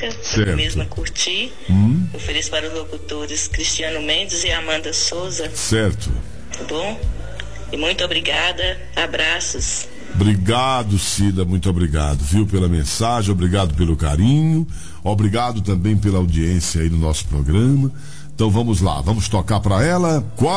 música, certo. eu mesma curti. Ofereço para os locutores Cristiano Mendes e Amanda Souza. Certo. Tá bom? E muito obrigada, abraços. Obrigado, Cida, muito obrigado, viu, pela mensagem, obrigado pelo carinho, obrigado também pela audiência aí no nosso programa. Então vamos lá, vamos tocar para ela.